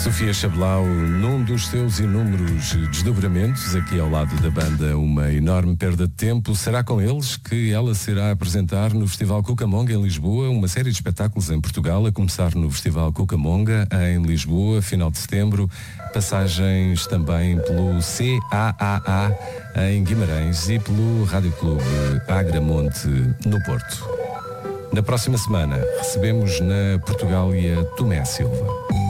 Sofia Chablau, num dos seus inúmeros desdobramentos, aqui ao lado da banda Uma Enorme Perda de Tempo, será com eles que ela se irá apresentar no Festival Cucamonga em Lisboa, uma série de espetáculos em Portugal, a começar no Festival Cucamonga em Lisboa, final de setembro, passagens também pelo CAAA em Guimarães e pelo Rádio Clube Agramonte no Porto. Na próxima semana recebemos na Portugália Tomé Silva.